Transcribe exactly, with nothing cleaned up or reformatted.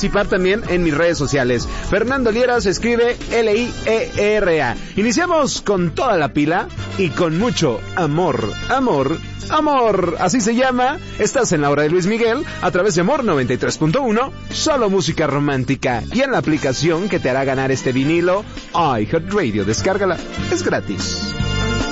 participar también en mis redes sociales. Fernando Liera se escribe L I E R A. Iniciamos con toda la pila y con mucho amor, amor, amor. Así se llama. Estás en la hora de Luis Miguel a través de Amor noventa y tres punto uno, solo música romántica. Y en la aplicación que te hará ganar este vinilo, iHeartRadio. Descárgala, es gratis.